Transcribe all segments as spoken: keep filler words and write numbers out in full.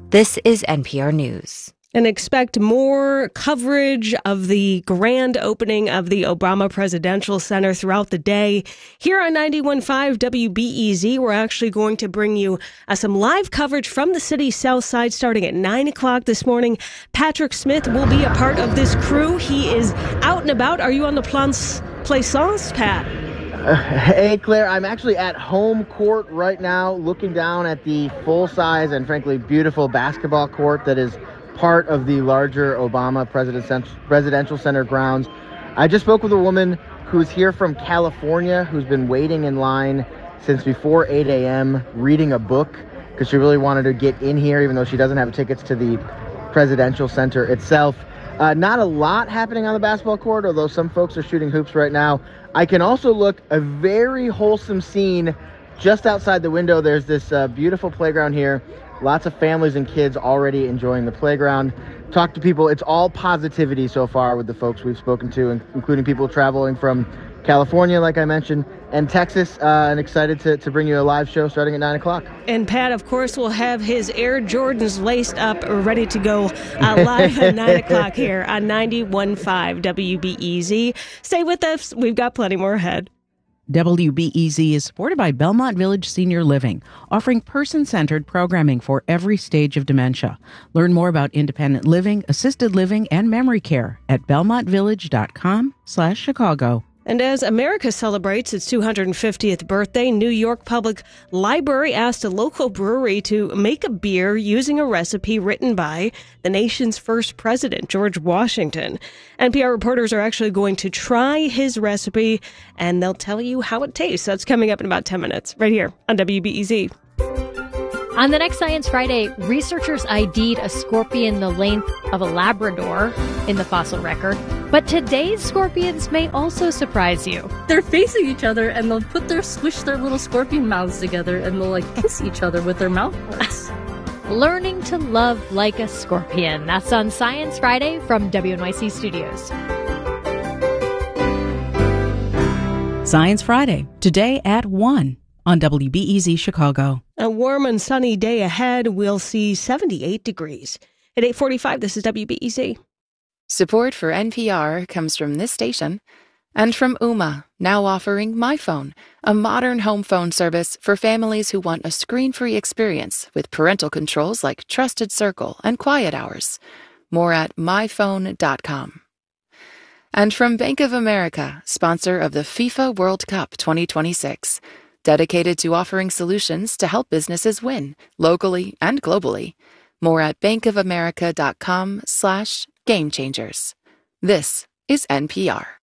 This is N P R News. And expect more coverage of the grand opening of the Obama Presidential Center throughout the day. Here on ninety-one point five W B E Z, we're actually going to bring you uh, some live coverage from the city's south side starting at nine o'clock this morning. Patrick Smith will be a part of this crew. He is out and about. Are you on the Place Plaisance, Pat? Uh, hey, Claire, I'm actually at home court right now, looking down at the full-size and, frankly, beautiful basketball court that is part of the larger Obama Presidential Center grounds. I just spoke with a woman who's here from California, who's been waiting in line since before eight a.m., reading a book, because she really wanted to get in here, even though she doesn't have tickets to the Presidential Center itself. Uh, not a lot happening on the basketball court, although some folks are shooting hoops right now. I can also look a very wholesome scene just outside the window. There's this uh, beautiful playground here. Lots of families and kids already enjoying the playground. Talk to people. It's all positivity so far with the folks we've spoken to, including people traveling from California, like I mentioned, and Texas. Uh, and excited to, to bring you a live show starting at nine o'clock. And Pat, of course, will have his Air Jordans laced up, ready to go uh, live at nine o'clock here on ninety-one point five W B E Z. Stay with us. We've got plenty more ahead. W B E Z is supported by Belmont Village Senior Living, offering person-centered programming for every stage of dementia. Learn more about independent living, assisted living, and memory care at belmontvillage.com slash Chicago. And as America celebrates its two hundred fiftieth birthday, New York Public Library asked a local brewery to make a beer using a recipe written by the nation's first president, George Washington. N P R reporters are actually going to try his recipe, and they'll tell you how it tastes. That's coming up in about ten minutes, right here on W B E Z. On the next Science Friday, researchers I D'd a scorpion the length of a Labrador in the fossil record. But today's scorpions may also surprise you. They're facing each other and they'll put their, squish their little scorpion mouths together and they'll like kiss each other with their mouth parts. Learning to love like a scorpion. That's on Science Friday from W N Y C Studios. Science Friday, today at one on W B E Z Chicago. A warm and sunny day ahead. We'll see seventy-eight degrees. At eight forty-five, this is W B E Z. Support for N P R comes from this station and from Ooma, now offering MyPhone, a modern home phone service for families who want a screen-free experience with parental controls like Trusted Circle and Quiet Hours. More at my phone dot com. And from Bank of America, sponsor of the FIFA World Cup twenty twenty-six, dedicated to offering solutions to help businesses win, locally and globally. More at bankofamerica.com slash game changers. This is N P R.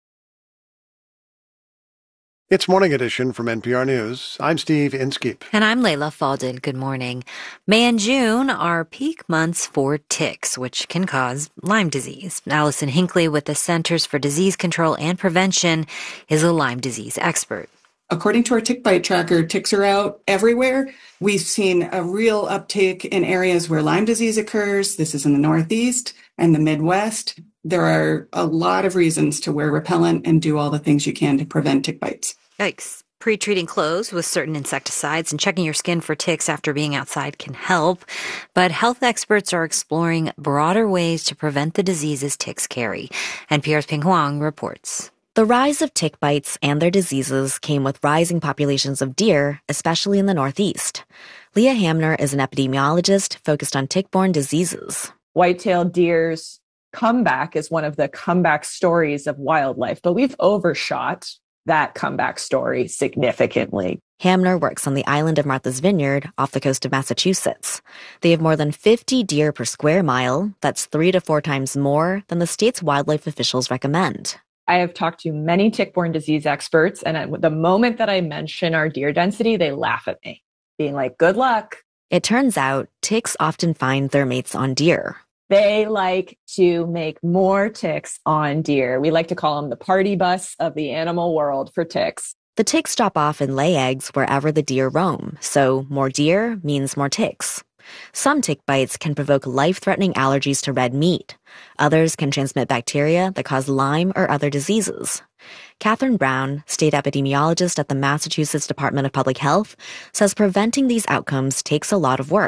It's Morning Edition from N P R News. I'm Steve Inskeep. And I'm Layla Falden. Good morning. May and June are peak months for ticks, which can cause Lyme disease. Allison Hinckley with the Centers for Disease Control and Prevention is a Lyme disease expert. According to our tick bite tracker, ticks are out everywhere. We've seen a real uptake in areas where Lyme disease occurs. This is in the Northeast and the Midwest. There are a lot of reasons to wear repellent and do all the things you can to prevent tick bites. Yikes. Pre-treating clothes with certain insecticides and checking your skin for ticks after being outside can help. But health experts are exploring broader ways to prevent the diseases ticks carry. N P R's Ping Huang reports. The rise of tick bites and their diseases came with rising populations of deer, especially in the Northeast. Leah Hamner is an epidemiologist focused on tick-borne diseases. White-tailed deer's comeback is one of the comeback stories of wildlife, but we've overshot that comeback story significantly. Hamner works on the island of Martha's Vineyard off the coast of Massachusetts. They have more than fifty deer per square mile. That's three to four times more than the state's wildlife officials recommend. I have talked to many tick-borne disease experts, and at the moment that I mention our deer density, they laugh at me, being like, good luck. It turns out ticks often find their mates on deer. They like to make more ticks on deer. We like to call them the party bus of the animal world for ticks. The ticks drop off and lay eggs wherever the deer roam, so more deer means more ticks. Some tick bites can provoke life-threatening allergies to red meat. Others can transmit bacteria that cause Lyme or other diseases. Catherine Brown, state epidemiologist at the Massachusetts Department of Public Health, says preventing these outcomes takes a lot of work.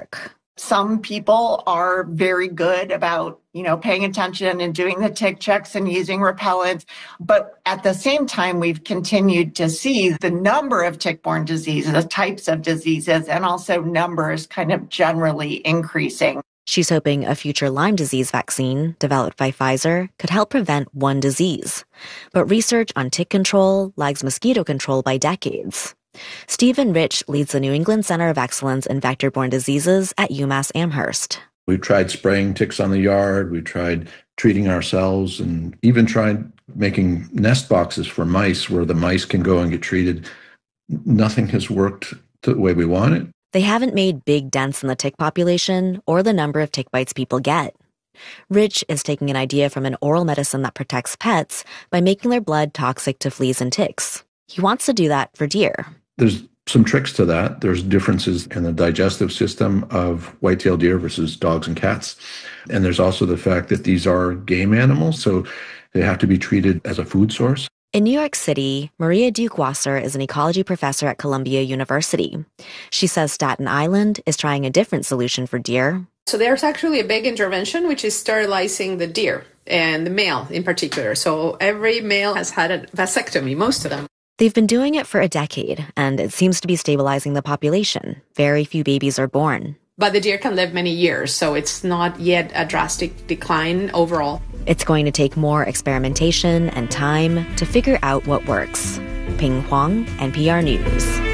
Some people are very good about, you know, paying attention and doing the tick checks and using repellents. But at the same time, we've continued to see the number of tick-borne diseases, the types of diseases, and also numbers kind of generally increasing. She's hoping a future Lyme disease vaccine, developed by Pfizer, could help prevent one disease. But research on tick control lags mosquito control by decades. Stephen Rich leads the New England Center of Excellence in Vector-Borne Diseases at UMass Amherst. We've tried spraying ticks on the yard. We tried treating ourselves and even tried making nest boxes for mice where the mice can go and get treated. Nothing has worked the way we want it. They haven't made big dents in the tick population or the number of tick bites people get. Rich is taking an idea from an oral medicine that protects pets by making their blood toxic to fleas and ticks. He wants to do that for deer. There's some tricks to that. There's differences in the digestive system of white-tailed deer versus dogs and cats. And there's also the fact that these are game animals, so they have to be treated as a food source. In New York City, Maria Duke-Wasser is an ecology professor at Columbia University. She says Staten Island is trying a different solution for deer. So there's actually a big intervention, which is sterilizing the deer, and the male in particular. So every male has had a vasectomy, most of them. They've been doing it for a decade, and it seems to be stabilizing the population. Very few babies are born. But the deer can live many years, so it's not yet a drastic decline overall. It's going to take more experimentation and time to figure out what works. Ping Huang, N P R News.